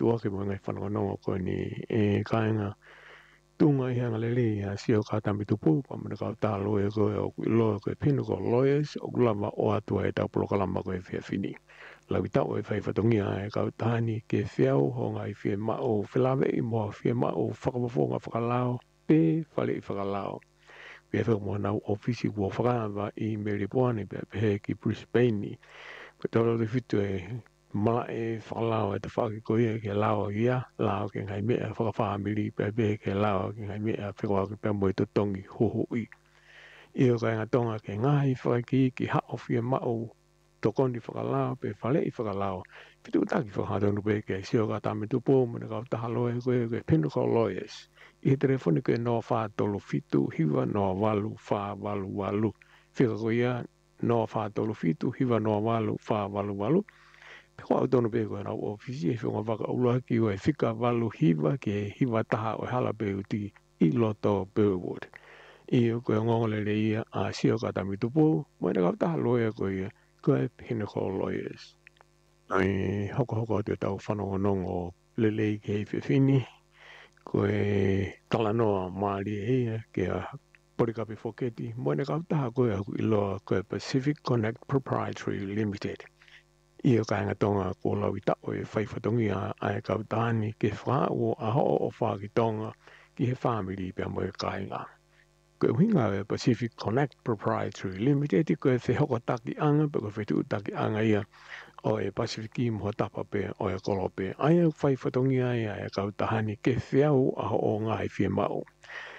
tua ke mo ngai whanonga ko ni kāinga tunga i hanga lele a sio ka tambi tupu pa mana ka tā loe ko e o loe ko e pino ko lawyers o kulama o atua e tau polo kalama ko e whia whini. Lau i tau e whai whatongia e ka tāni ke whiau ho ngai whia mao whilawe i moa whia mao whakawafonga whakalao pe whale i whakalao. Pia whaka moa nau ofisi kua whakawa i Meripoane pe pehe ki Brisbane. Pe tolo le fitu e mala e whakalao e te whaki ko ia ke lao ia, lao ke ngai mea whakawhamiri pe pehe ke lao ke ngai mea whikoa ke pia moe totongi hoho i. Ia kai ngā tonga ke ngahi whakaki ki hao whia mao tokoni whakalao pe whale i whakalao. Pitu utaki whakatonu pe ke sio ka tame tupo mana kau tahaloe koe ke Pinnacle Lawyers. I he telefoni koe no wha tolu fitu hiwa no walu wha walu walu. Whika ko ia no wha tolu fitu hiwa no walu wha walu walu. Peko au tonu pe koe nau ofisi e whinga waka ula ki o e whika walu hiwa ke hiwa taha o hala pe uti I loto Burwood. I o koe ngongole le ia a sio ka tame tupo mana kau tahaloe koe koe Pinnacle Lawyers. Ai hoko te tau whanongonongo lelei ke hei whiwhini. Koe talanoa maari eia ke a porikapi whoketi. Moene kau taha koe aku iloa koe Pacific Connect Proprietary Limited. Ia kai ngā tonga ko lau I tau e whaiwhatongi a ai kau tāni ke wha o aho o whaki tonga ki he whamiri pia moe kai ngā. Koe winga e Pacific Connect Proprietary Limited koe whehoko taki anga pe koe whetu taki anga ia o e Pacific I moha tapa pe o e kolo pe. Ai au whaiwhatongi ai ai kau tahani ke whiau aho o ngā he whia mau.